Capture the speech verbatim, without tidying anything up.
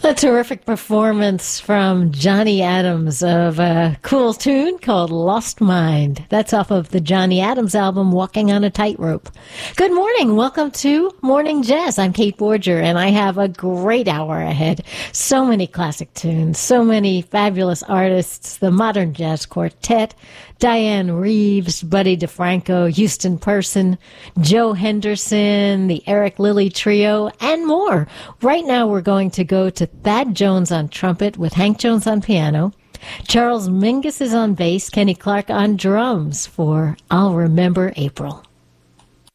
A terrific performance from Johnny Adams of a cool tune called Lost Mind. That's off of the Johnny Adams album, Walking on a Tightrope. Good morning. Welcome to Morning Jazz. I'm Kate Borger, and I have a great hour ahead. So many classic tunes, so many fabulous artists, the Modern Jazz Quartet, Diane Reeves, Buddy DeFranco, Houston Person, Joe Henderson, the Eric Lilly Trio, and more. Right now we're going to go to Thad Jones on trumpet with Hank Jones on piano. Charles Mingus is on bass, Kenny Clark on drums for I'll Remember April.